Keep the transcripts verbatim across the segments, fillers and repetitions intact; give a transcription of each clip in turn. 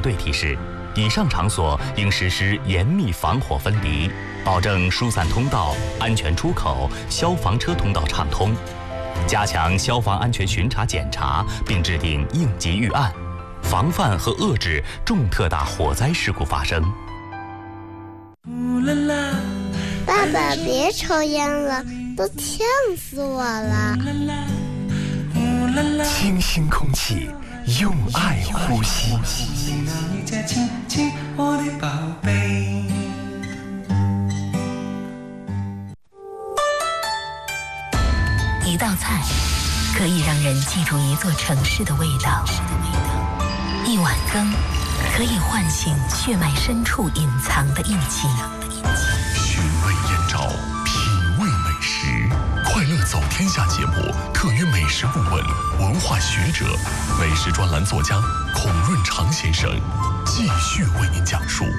队提示，以上场所应实施严密防火分离，保证疏散通道、安全出口、消防车通道畅通，加强消防安全巡查检查，并制定应急预案，防范和遏制重特大火灾事故发生。 爸爸，别抽烟了，都呛死我了。 清新空气，用爱呼吸。 一道菜可以让人记住一座城市的味道，一碗羹可以唤醒血脉深处隐藏的印记。 寻味燕赵，品味美食。快乐走天下节目特约美食顾问、文化学者、美食专栏作家孔润长先生继续为您讲述。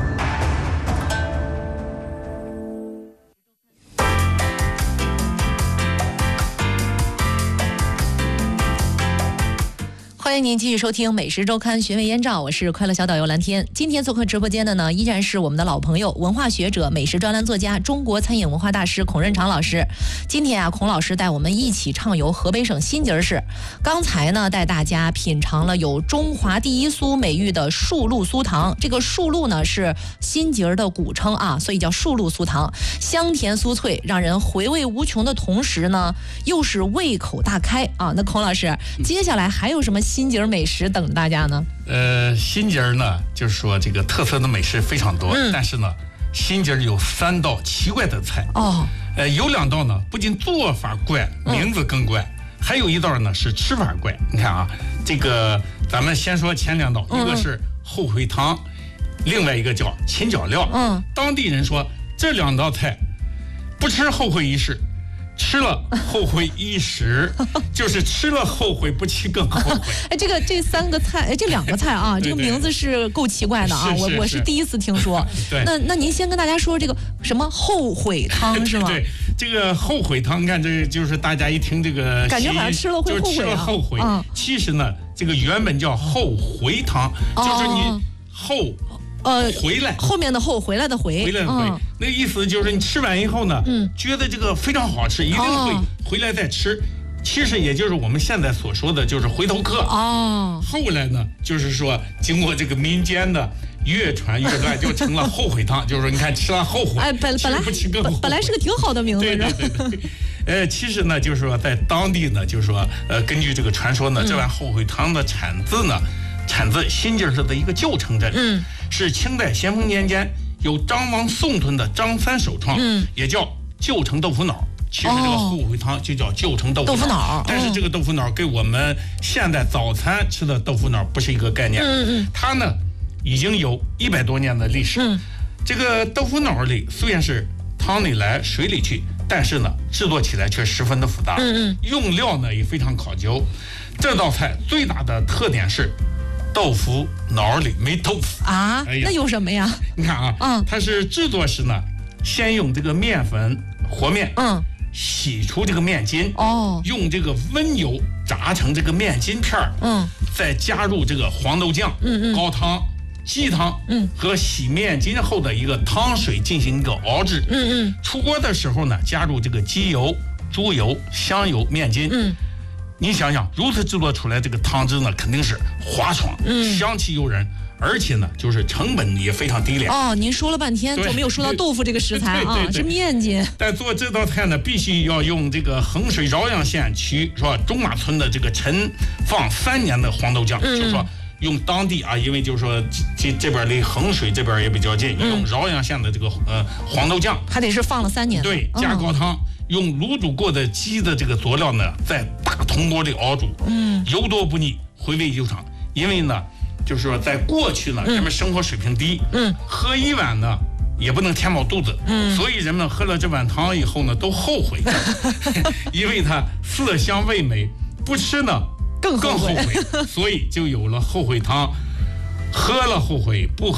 欢迎您继续收听《美食周刊》，寻味燕赵，我是快乐小导游蓝天。今天做客直播间的呢，依然是我们的老朋友，文化学者、美食专栏作家、中国餐饮文化大师孔润长老师。今天啊，孔老师带我们一起畅游河北省新集市。刚才呢，带大家品尝了有中华第一酥美誉的树露酥糖。这个树露呢是新集的古称啊，所以叫树露酥糖，香甜酥脆，让人回味无穷的同时呢，又是胃口大开啊。那孔老师，接下来还有什么新集美食等着大家呢？ 呃，新集呢，就是说这个特色的美食非常多，嗯、但是呢，新集有三道奇怪的菜哦。呃，有两道呢，不仅做法怪，名字更怪，嗯、还有一道呢是吃法怪。你看啊，这个咱们先说前两道，嗯、一个是后悔汤，另外一个叫秦角料。嗯，当地人说这两道菜不吃后悔一世。吃了后悔一时，就是吃了后悔，不吃更后悔。 哎，这个这三个菜，哎，这两个菜啊，这个名字是够奇怪的啊，我我是第一次听说。 对， 那那您先跟大家说这个什么后悔汤是吗？ 对，这个后悔汤，看这就是大家一听这个， 感觉好像吃了会后悔、啊， 就吃了后悔。嗯、其实呢，这个原本叫后回汤，哦、就是你后。呃，回来后面的后回来的回， 回来的回，嗯、那个意思就是你吃完以后呢，嗯，觉得这个非常好吃，一定会回来再吃。哦、其实也就是我们现在所说的就是回头客哦。后来呢，就是说经过这个民间的越传越乱，就成了后悔汤，就是说你看吃了后悔， 哎，本本来不吃更后悔， 本来是个挺好的名字， 对对对对。呃，其实呢，就是说在当地呢，就是说呃，根据这个传说呢，嗯、这碗后悔汤的产自呢。产自新集市的一个旧城镇，嗯，是清代咸丰年间由张王宋屯的张三首创，嗯，也叫旧城豆腐脑。其实这个后悔汤就叫旧城豆腐脑，豆腐脑，但是这个豆腐脑跟我们现在早餐吃的豆腐脑不是一个概念，嗯嗯，它呢已经有一百多年的历史。嗯，这个豆腐脑里虽然是汤里来水里去，但是呢制作起来却十分的复杂，嗯嗯，用料呢也非常考究。这道菜最大的特点是。豆腐脑里没豆腐啊、哎？那有什么呀？ 你看啊，嗯，它是制作时呢，先用这个面粉和面，嗯，洗出这个面筋，哦，用这个温油炸成这个面筋片儿，嗯，再加入这个黄豆酱、嗯嗯、高汤、鸡汤，嗯，和洗面筋后的一个汤水进行一个熬制，嗯嗯，出锅的时候呢，加入这个鸡油、猪油、香油、面筋，嗯。你想想，如此制作出来这个汤汁呢，肯定是滑爽，嗯，香气诱人，而且呢，就是成本也非常低廉。 哦，您说了半天都没有说到豆腐这个食材啊，是面筋。 但做这道菜呢，必须要用这个衡水饶阳县区是吧中马村的这个陈放三年的黄豆酱，嗯、就是说用当地啊，因为就是说这这边离衡水这边也比较近，嗯、用饶阳县的这个呃黄豆酱， 还得是放了三年。 对，加高汤。嗯用卤煮过的鸡的这个佐料呢，在大铜锅里熬煮，嗯，油多不腻，回味悠长。因为呢，就是说在过去呢，人们生活水平低，嗯，喝一碗呢也不能填饱肚子，嗯，所以人们喝了这碗汤以后呢，都后悔，因为它色香味美，不吃呢更更后悔，所以就有了后悔汤。喝了后悔，不喝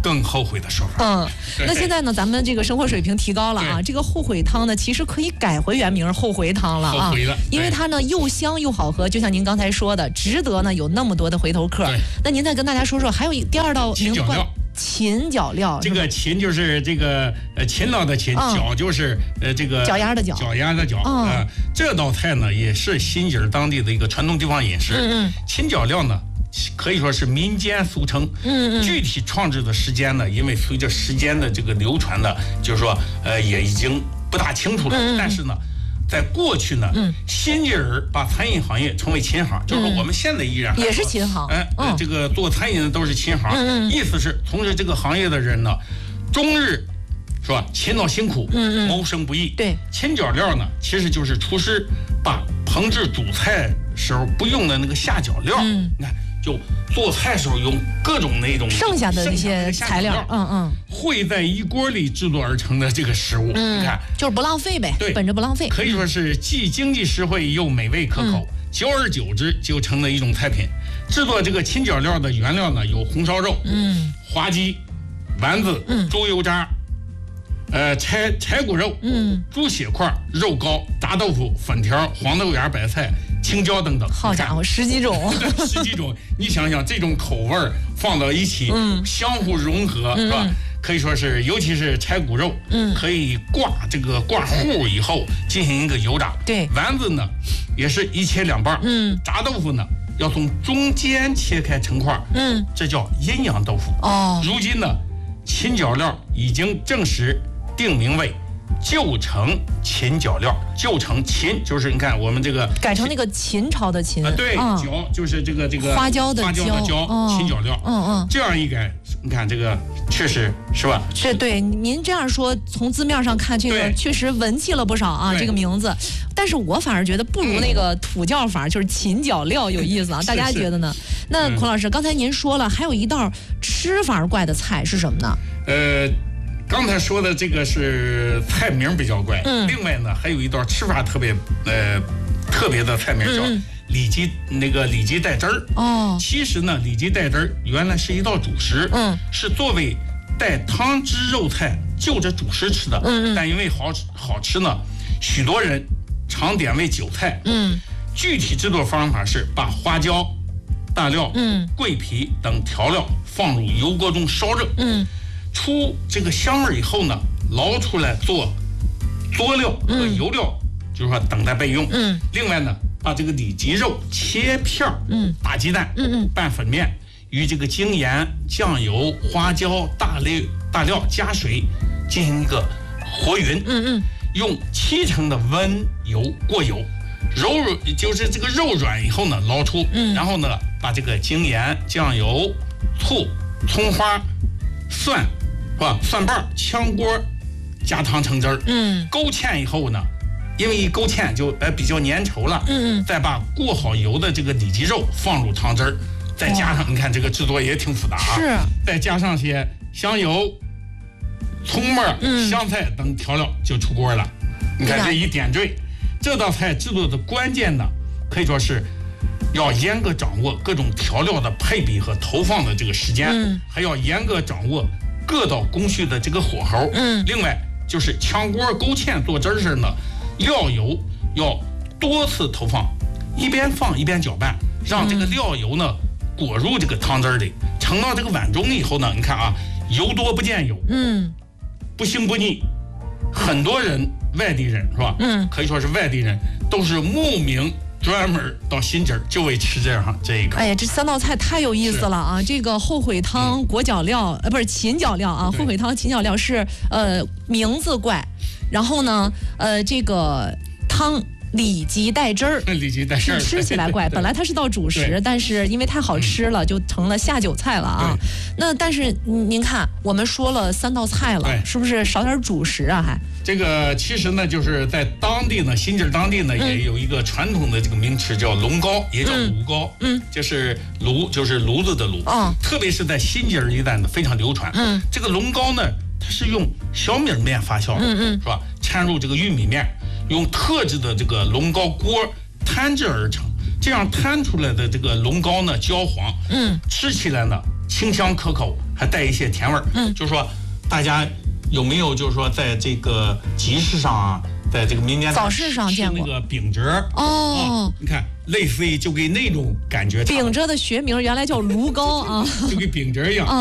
更后悔的说法。 嗯，那现在呢，咱们这个生活水平提高了啊，这个后悔汤呢，其实可以改回原名后回汤了啊， 后悔了， 因为它呢又香又好喝，就像您刚才说的，值得呢有那么多的回头客。那您再跟大家说说，还有一第二道名冠。芹脚料， 这个芹就是这个呃勤劳的勤， 嗯、 脚就是呃这个脚丫的脚， 脚丫的脚啊、嗯呃。这道菜呢也是新津当地的一个传统地方饮食。 嗯嗯， 芹脚料呢可以说是民间俗称。 嗯嗯， 具体创制的时间呢，因为随着时间的这个流传呢，就是说呃也已经不大清楚了。 嗯嗯， 但是呢。在过去呢， 嗯， 新津儿把餐饮行业称为秦行，嗯、就是我们现在依然也是秦行， 哎，嗯、这个做餐饮的都是秦行， 嗯嗯， 意思是从事这个行业的人呢，终日是吧，勤劳辛苦， 嗯嗯， 谋生不易。 对， 芹脚料呢，其实就是厨师把烹制主菜时候不用的那个下脚料， 嗯， 你看就做菜时候用各种那种剩下的那些材料，嗯嗯， 烩在一锅里制作而成的这个食物， 嗯， 你看就是不浪费呗， 对， 本着不浪费， 可以说是既经济实惠又美味可口，嗯、久而久之就成了一种菜品。制作这个芹脚料的原料呢，有红烧肉、 嗯， 滑鸡、丸子、 嗯、 猪油渣。呃，柴柴骨肉， 嗯， 猪血块、肉糕、炸豆腐、粉条、黄豆芽、白菜、青椒等等。 好家伙，十几种， 十几种。你想想，这种口味放到一起， 嗯， 相互融合， 嗯、 是吧？可以说是，尤其是柴骨肉， 嗯， 可以挂这个挂糊以后进行一个油炸。 对， 丸子呢，也是一切两半。 嗯， 炸豆腐呢，要从中间切开成块。 嗯， 这叫阴阳豆腐。 哦， 如今呢，芹脚料已经证实。定名为旧城芹脚料，旧城芹就是你看我们这个改成那个秦朝的秦啊，对， 嗯、 椒就是这个这个花椒的花椒的椒，芹脚料， 嗯嗯， 这样一改，你看这个确实是吧？ 是对，您这样说，从字面上看，这个确实文气了不少啊，这个名字。但是我反而觉得不如那个土叫法，嗯、就是芹脚料有意思啊。大家觉得呢？那孔老师，刚才您说了，还有一道吃法怪的菜是什么呢？ 呃。刚才说的这个是菜名比较怪， 嗯， 另外呢还有一道吃法特别呃特别的菜名叫里脊，嗯、那个里脊带汁儿。 哦， 其实呢里脊带汁儿原来是一道主食， 嗯， 是作为带汤汁肉菜就着主食吃的， 嗯嗯， 但因为好好吃呢，许多人常点为酒菜， 嗯， 具体制作方法是把花椒、大料、 嗯、 桂皮等调料放入油锅中烧热， 嗯。 出这个香味以后呢，捞出来做佐料和油料，嗯、就是说等待备用。 嗯， 另外呢，把这个里脊肉切片儿， 嗯， 打鸡蛋， 嗯嗯， 拌粉面，与这个精盐、酱油、花椒、大料、大料加水进行一个和匀。 嗯嗯， 用七成的温油过油，柔软就是这个肉软以后呢，捞出， 嗯， 然后呢，把这个精盐、酱油、醋、葱花、蒜。是吧？蒜瓣、炝锅，加汤成汁儿。 嗯， 勾芡以后呢，因为一勾芡就呃比较粘稠了。 嗯嗯。 再把过好油的这个里脊肉放入汤汁儿，再加上你看这个制作也挺复杂啊。 是。 再加上些香油、葱末、 嗯、 香菜等调料就出锅了。你看这一点缀，这道菜制作的关键呢，可以说是要严格掌握各种调料的配比和投放的这个时间， 嗯， 还要严格掌握各道工序的这个火候， 嗯， 另外就是炝锅勾芡做汁儿时呢，料油要多次投放，一边放一边搅拌，让这个料油呢裹入这个汤汁里，盛到这个碗中以后呢，你看啊，油多不见油， 嗯， 不腥不腻，很多人外地人是吧？ 嗯， 可以说是外地人都是慕名专门到新津就为吃这样这一个。 哎呀，这三道菜太有意思了啊！这个后悔汤、裹脚料，呃，不是芹脚料啊，后悔汤、芹脚料是呃名字怪，然后呢，呃，这个汤。里脊带汁儿， 里脊带汁儿吃起来怪。本来它是道主食，但是因为太好吃了，就成了下酒菜了啊。那但是您看，我们说了三道菜了，是不是少点主食啊？还这个其实呢，就是在当地呢，新津当地呢、嗯、也有一个传统的这个名词叫龙糕，也叫炉糕。 嗯， 就是炉就是炉子的炉。 嗯， 特别是在新津一带呢非常流传。 嗯， 这个龙糕呢，它是用小米面发酵的， 嗯嗯， 是吧？掺入这个玉米面。用特制的这个龙糕锅摊制而成，这样摊出来的这个龙糕呢焦黄， 嗯， 吃起来呢清香可口，还带一些甜味儿。嗯，就是说大家有没有就是说在这个集市上啊，在这个民间早市上见过那个饼折哦、 啊？你看，类似于就给那种感觉。 饼折的学名原来叫芦糕啊， 就跟饼折一样。